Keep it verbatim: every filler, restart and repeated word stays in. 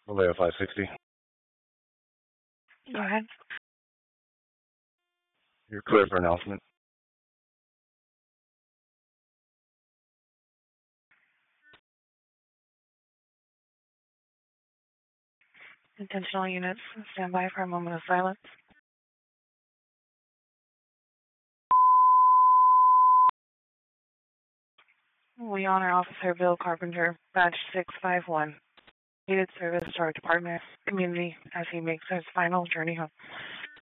Vallejo five sixty. Go ahead. You're clear for announcement. Intentional units, stand by for a moment of silence. We honor Officer Bill Carpenter, Badge six five one. Needed service to our department community as he makes his final journey home.